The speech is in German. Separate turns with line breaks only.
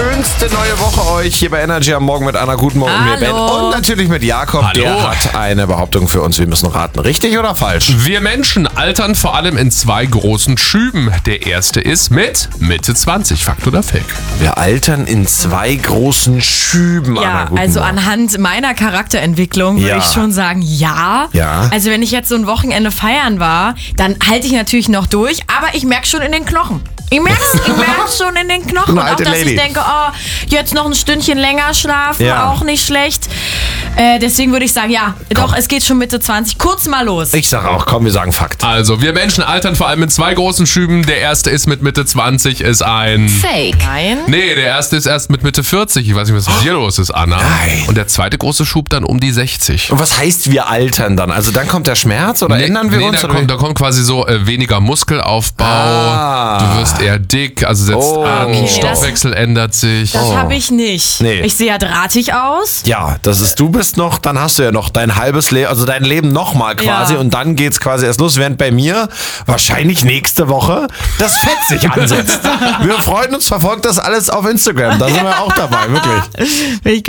schönste neue Woche euch hier bei Energy am Morgen mit Anna. Guten Morgen und mir, Ben. Und natürlich mit Jakob.
Hallo.
Der hat eine Behauptung für uns. Wir müssen raten. Richtig oder falsch?
Wir Menschen altern vor allem in 2 großen Schüben. Der erste ist mit Mitte 20. Fakt oder Fake?
Wir altern in 2 großen Schüben. Anna,
Ja,
guten
also
Morgen.
anhand meiner Charakterentwicklung würde
Ja.
ich schon sagen, ja.
Ja.
Also wenn ich jetzt so ein Wochenende feiern war, dann halte ich natürlich noch durch, aber ich merke schon in den Knochen. Ich merke schon in den Knochen.
Eine
Und auch,
alte
dass
Lady.
ich denke, oh, jetzt noch ein Stündchen länger schlafen,
Ja.
auch nicht schlecht. Deswegen würde ich sagen, ja, doch, es geht schon Mitte 20. Kurz mal los.
Ich sag auch, komm, wir sagen Fakt.
Also, wir Menschen altern vor allem in 2 großen Schüben. Der erste ist mit Mitte 20, ist ein...
Fake.
Nein.
Nee, der erste ist erst mit Mitte 40. Ich weiß nicht, was mit dir los ist, Anna.
Nein.
Und der zweite große Schub dann um die 60.
Und was heißt, wir altern dann? Also dann kommt der Schmerz oder ändern wir uns?
Da
Oder wie?
kommt quasi so weniger Muskelaufbau.
Ah.
Du wirst eher dick, also setzt
Oh.
an,
Okay,
Stoffwechsel ändert sich.
Das habe ich nicht.
Nee.
Ich sehe ja drahtig aus.
Ja, das ist, du bist noch, dann hast du ja noch dein halbes Leben, also dein Leben nochmal quasi
Ja.
und dann geht's quasi erst los, während bei mir wahrscheinlich nächste Woche das Fett sich ansetzt. Wir freuen uns, verfolgt das alles auf Instagram, da sind wir auch dabei, wirklich.
Bin ich